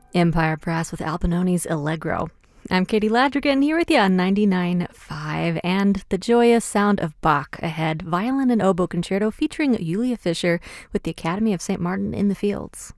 Empire Brass with Albinoni's Allegro. I'm Katie Ladrigan here with you on 99.5 and the joyous sound of Bach ahead, violin and oboe concerto featuring Julia Fischer with the Academy of St. Martin in the Fields.